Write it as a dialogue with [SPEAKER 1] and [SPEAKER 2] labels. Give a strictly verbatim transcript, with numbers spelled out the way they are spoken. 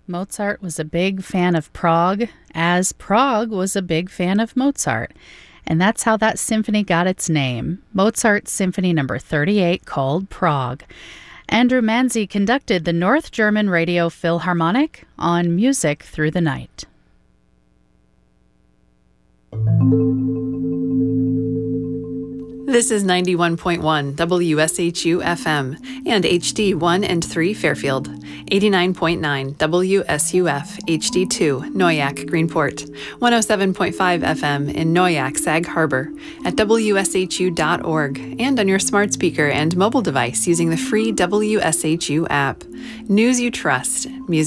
[SPEAKER 1] Mozart was a big fan of Prague, as Prague was a big fan of Mozart. And that's how that symphony got its name, Mozart Symphony Number thirty-eight, called Prague. Andrew Manzi conducted the North German Radio Philharmonic on Music Through the Night.
[SPEAKER 2] This is ninety-one point one W S H U F M and H D one and three Fairfield, eighty-nine point nine W S U F H D two Noyak Greenport, one oh seven point five F M in Noyak Sag Harbor, at W S H U dot org, and on your smart speaker and mobile device using the free W S H U app. News you trust, music